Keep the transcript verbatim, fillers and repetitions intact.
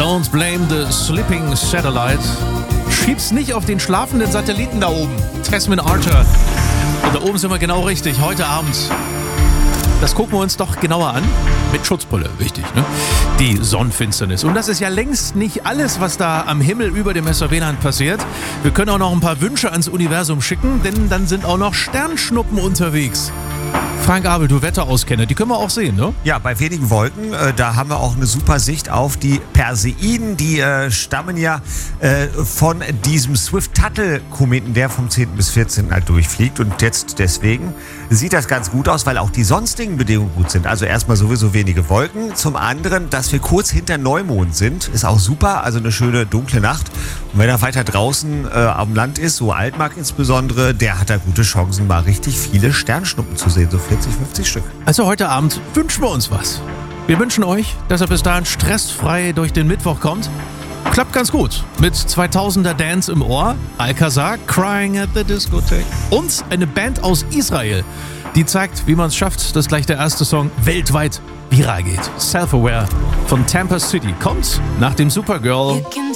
Don't blame the sleeping satellite. Schieb's nicht auf den schlafenden Satelliten da oben. Tasman Archer. Und da oben sind wir genau richtig. Heute Abend. Das gucken wir uns doch genauer an. Mit Schutzbrille, wichtig, ne? Die Sonnenfinsternis. Und das ist ja längst nicht alles, was da am Himmel über dem S A W-Land passiert. Wir können auch noch ein paar Wünsche ans Universum schicken, denn dann sind auch noch Sternschnuppen unterwegs. Frank Abel, du Wetterauskenner, die können wir auch sehen, ne? Ja, bei wenigen Wolken, äh, da haben wir auch eine super Sicht auf die Perseiden. Die äh, stammen ja äh, von diesem Swift-Tuttle-Kometen, der vom zehnten bis vierzehnten halt durchfliegt. Und jetzt deswegen sieht das ganz gut aus, weil auch die sonstigen Bedingungen gut sind. Also erstmal sowieso wenige Wolken. Zum anderen, dass wir kurz hinter Neumond sind, ist auch super. Also eine schöne dunkle Nacht. Und wenn er weiter draußen äh, am Land ist, so Altmark insbesondere, der hat da gute Chancen, mal richtig viele Sternschnuppen zu sehen. So vierzig, fünfzig Stück. Also heute Abend wünschen wir uns was. Wir wünschen euch, dass ihr bis dahin stressfrei durch den Mittwoch kommt. Klappt ganz gut. Mit zweitausender Dance im Ohr, Alcazar, Crying at the Discotheque und eine Band aus Israel, die zeigt, wie man es schafft, dass gleich der erste Song weltweit viral geht. Self-Aware von Tampa City kommt nach dem Supergirl